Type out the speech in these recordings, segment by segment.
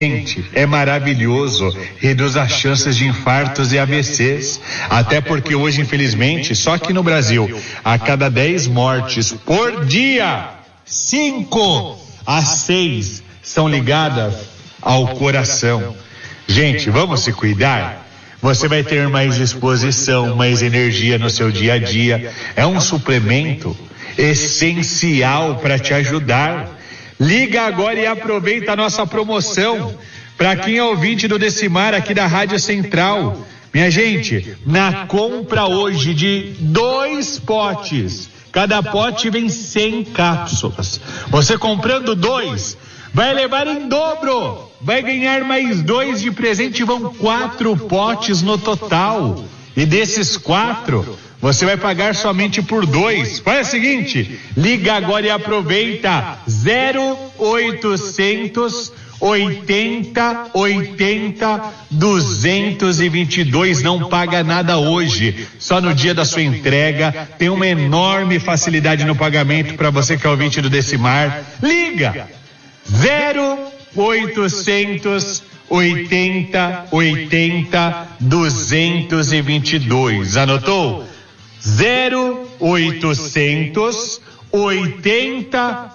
Gente, é maravilhoso, reduz as chances de infartos e AVCs, até porque hoje, infelizmente, só aqui no Brasil, a cada 10 mortes por dia, 5 a 6 são ligadas ao coração. Gente, vamos se cuidar? Você vai ter mais disposição, mais energia no seu dia a dia. É um suplemento essencial para te ajudar. Liga agora e aproveita a nossa promoção. Para quem é ouvinte do Decimar aqui da Rádio Central. Minha gente, na compra hoje de 2 potes, cada pote vem 100 cápsulas. Você comprando 2, vai levar em dobro. Vai ganhar mais 2 de presente, vão 4 potes no total. E desses 4, você vai pagar somente por 2. Faz o seguinte, liga agora e aproveita. 0800 80 222. Não paga nada hoje, só no dia da sua entrega. Tem uma enorme facilidade no pagamento para você que é ouvinte do Decimar. Liga 0800 80 222. Anotou? 0800 80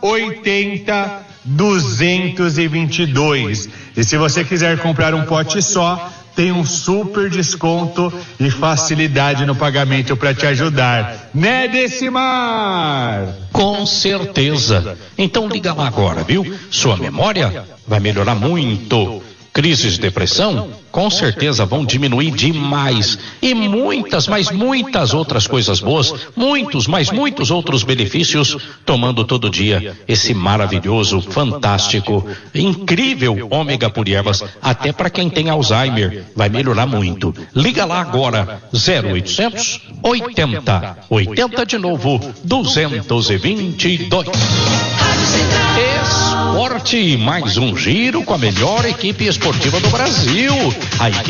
222. E se você quiser comprar um pote só, tem um super desconto e facilidade no pagamento para te ajudar. Né, Decimar? Com certeza. Então liga lá agora, viu? Sua memória vai melhorar muito. Crises de depressão, com certeza vão diminuir demais. E muitas, mas muitas outras coisas boas, muitos outros benefícios, tomando todo dia esse maravilhoso, fantástico, incrível ômega por ervas, até para quem tem Alzheimer, vai melhorar muito. Liga lá agora, 0800 80 de novo, 222. Esporte, mais um giro com a melhor equipe esportiva do Brasil. A